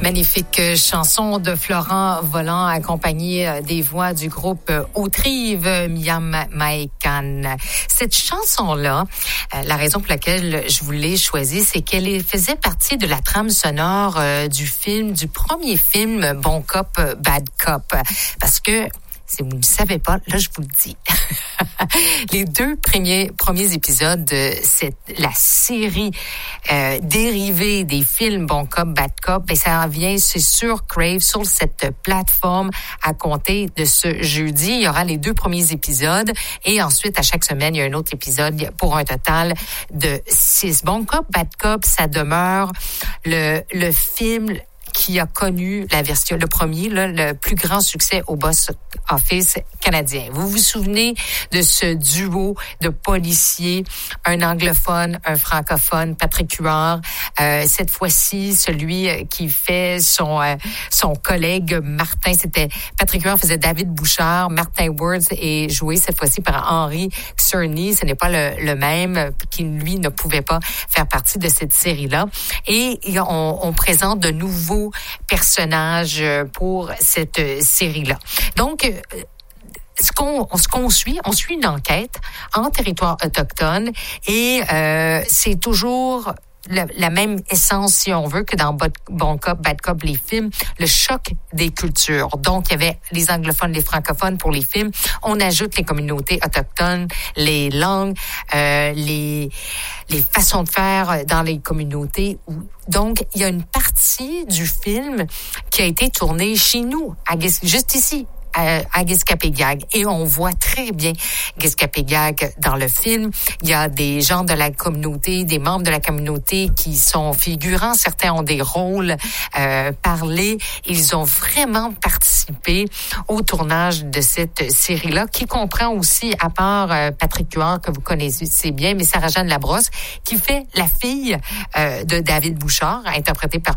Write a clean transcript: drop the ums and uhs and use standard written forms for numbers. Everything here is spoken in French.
Magnifique chanson de Florent Volant accompagnée des voix du groupe Autrive, Miam Maekan. Cette chanson-là, la raison pour laquelle je vous l'ai choisie, c'est qu'elle faisait partie de la trame sonore du premier film Bon Cop, Bad Cop. Parce que si vous ne le savez pas, là, je vous le dis. Les deux premiers épisodes de la série dérivée des films Bon Cop, Bad Cop, et ça revient, c'est sur Crave, sur cette plateforme à compter de ce jeudi. Il y aura les deux premiers épisodes et ensuite, à chaque semaine, il y a un autre épisode pour un total de 6. Bon Cop, Bad Cop, ça demeure le film qui a connu le premier, le plus grand succès au box-office canadien. Vous vous souvenez de ce duo de policiers, un anglophone, un francophone, Patrick Huard. Cette fois-ci, celui qui fait son collègue Martin, Patrick Huard faisait David Bouchard, Martin Words est joué cette fois-ci par Henry Czerny. Ce n'est pas le même, qui lui ne pouvait pas faire partie de cette série-là. Et on présente de nouveaux personnages pour cette série-là. Donc, ce qu'on suit, on suit une enquête en territoire autochtone et c'est toujours la même essence, si on veut, que dans Bon Cop, Bad Cop, les films, le choc des cultures. Donc, il y avait les anglophones, les francophones pour les films. On ajoute les communautés autochtones, les langues, les façons de faire dans les communautés. Donc, il y a une partie du film qui a été tournée chez nous, juste ici, à Guiscapéguac. Et on voit très bien Guiscapéguac dans le film. Il y a des gens de la communauté, des membres de la communauté qui sont figurants. Certains ont des rôles parlés. Ils ont vraiment participé au tournage de cette série-là, qui comprend aussi, à part Patrick Huard, que vous connaissez bien, mais Sarah-Jeanne Labrosse, qui fait la fille de David Bouchard, interprétée par